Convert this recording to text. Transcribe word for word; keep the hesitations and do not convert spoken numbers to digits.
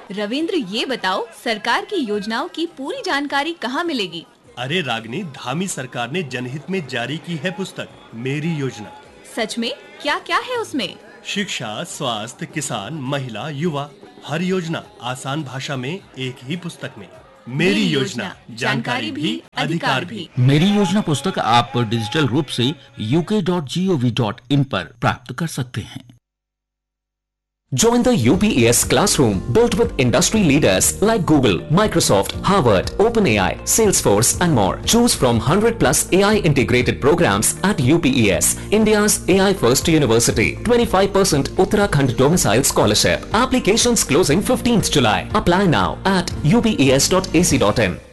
रविंद्र, ये बताओ सरकार की योजनाओं की पूरी जानकारी कहाँ मिलेगी? अरे रागनी, धामी सरकार ने जनहित में जारी की है पुस्तक मेरी योजना। सच में? क्या क्या है उसमें? शिक्षा, स्वास्थ्य, किसान, महिला, युवा, हर योजना आसान भाषा में एक ही पुस्तक में। मेरी योजना, जानकारी भी अधिकार भी। मेरी योजना पुस्तक आप डिजिटल रूप से यू के dot G O V dot in पर प्राप्त कर सकते हैं। Join the U P E S classroom built with industry leaders like Google, Microsoft, Harvard, OpenAI, Salesforce and more. Choose from one hundred plus A I integrated programs at U P E S, India's A I first university. twenty-five percent Uttarakhand domicile scholarship. Applications closing fifteenth July. Apply now at u p e s dot a c dot in.